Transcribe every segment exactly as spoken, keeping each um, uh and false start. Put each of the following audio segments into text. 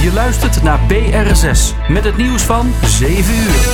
Je luistert naar B R zes met het nieuws van zeven uur.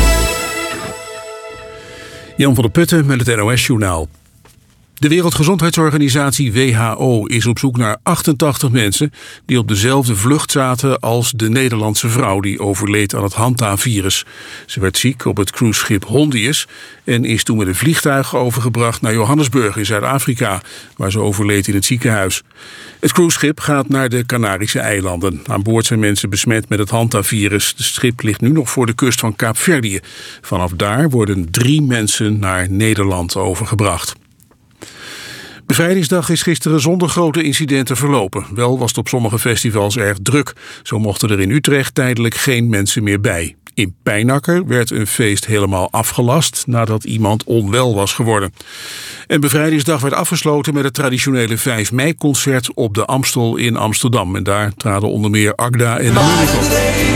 Jan van der Putten met het N O S-journaal. De Wereldgezondheidsorganisatie W H O is op zoek naar achtentachtig mensen die op dezelfde vlucht zaten als de Nederlandse vrouw die overleed aan het Hanta-virus. Ze werd ziek op het cruiseschip Hondius en is toen met een vliegtuig overgebracht naar Johannesburg in Zuid-Afrika, waar ze overleed in het ziekenhuis. Het cruiseschip gaat naar de Canarische eilanden. Aan boord zijn mensen besmet met het Hanta-virus. Het schip ligt nu nog voor de kust van Kaapverdië. Vanaf daar worden drie mensen naar Nederland overgebracht. Bevrijdingsdag is gisteren zonder grote incidenten verlopen. Wel was het op sommige festivals erg druk. Zo mochten er in Utrecht tijdelijk geen mensen meer bij. In Pijnacker werd een feest helemaal afgelast nadat iemand onwel was geworden. En Bevrijdingsdag werd afgesloten met het traditionele vijf mei-concert op de Amstel in Amsterdam. En daar traden onder meer Agda en de Munich op.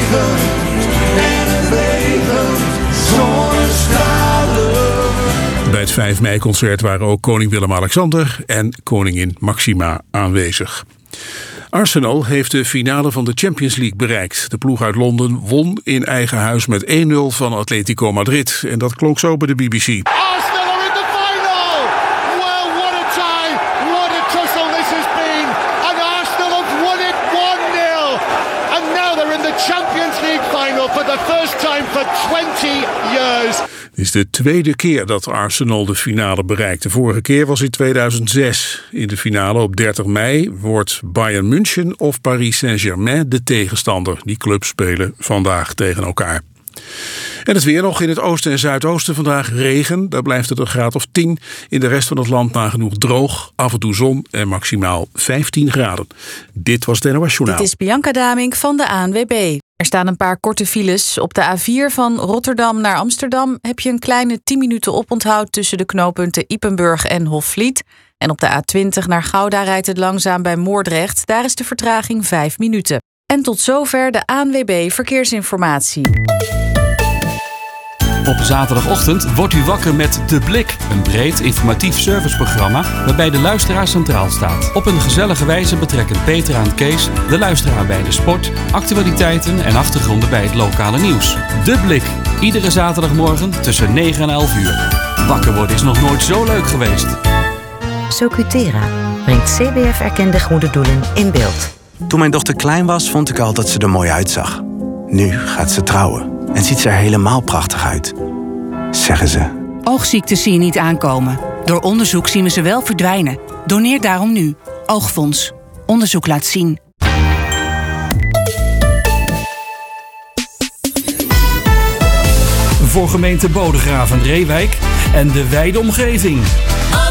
Bij het vijf mei-concert waren ook koning Willem-Alexander en koningin Maxima aanwezig. Arsenal heeft de finale van de Champions League bereikt. De ploeg uit Londen won in eigen huis met één nul van Atletico Madrid. En dat klonk zo bij de B B C. Arsenal are in the final! Well, what a time! What a tussle this has been! And Arsenal have won it one nil! And now they're in the Champions League final for the first time for twenty years. Het is de tweede keer dat Arsenal de finale bereikt. De vorige keer was in tweeduizend zes. In de finale op dertig mei wordt Bayern München of Paris Saint-Germain de tegenstander. Die clubs spelen vandaag tegen elkaar. En het weer nog in het oosten en zuidoosten vandaag regen. Daar blijft het een graad of tien. In de rest van het land nagenoeg droog, af en toe zon en maximaal vijftien graden. Dit was het N O S-journaal. Dit is Bianca Damink van de A N W B. Er staan een paar korte files. Op de A vier van Rotterdam naar Amsterdam heb je een kleine tien minuten oponthoud tussen de knooppunten Ypenburg en Hofvliet. En op de A twintig naar Gouda rijdt het langzaam bij Moordrecht. Daar is de vertraging vijf minuten. En tot zover de A N W B Verkeersinformatie. Op zaterdagochtend wordt u wakker met De Blik. Een breed informatief serviceprogramma waarbij de luisteraar centraal staat. Op een gezellige wijze betrekken Peter en Kees de luisteraar bij de sport, actualiteiten en achtergronden bij het lokale nieuws. De Blik. Iedere zaterdagmorgen tussen negen en elf uur. Wakker worden is nog nooit zo leuk geweest. Socutera brengt C B F-erkende goede doelen in beeld. Toen mijn dochter klein was, vond ik al dat ze er mooi uitzag. Nu gaat ze trouwen en ziet ze er helemaal prachtig uit, zeggen ze. Oogziektes zie je niet aankomen. Door onderzoek zien we ze wel verdwijnen. Doneer daarom nu. Oogfonds. Onderzoek laat zien. Voor gemeente Bodegraven-Reewijk en de wijde omgeving.